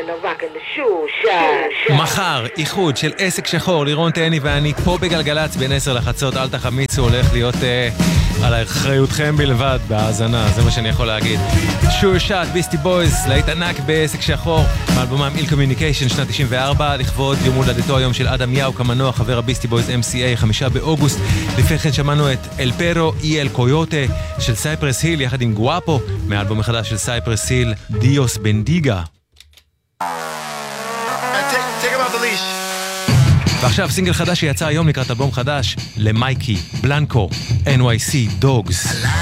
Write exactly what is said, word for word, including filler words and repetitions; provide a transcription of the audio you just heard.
מחר, איחוד של עסק שחור, לירון תהני ואני פה בגלגלץ בין עשר לחצות, אל תחמיצו, הולך להיות uh, על אחריותכם בלבד בהאזנה, זה מה שאני יכול להגיד. שור שאט, ביסטי בויז, להיט ענק בעסק שחור, מאלבומם איל קומיוניקיישן שנת תשעים וארבע, לכבוד יום הולדתו היום של אדם יאו כמנוע, חבר הביסטי בויז אם סי איי, חמישה באוגוסט. לפני כן שמענו את אל פרו אי אל קויוטה של סייפרס היל יחד עם גואפו, מאלבום החדש של סייפרס היל, דיוס בנדיגה. ועכשיו סינגל חדש שיצא היום לקראת אלבום חדש למייקי בלנקו, אן וואי סי Dogs.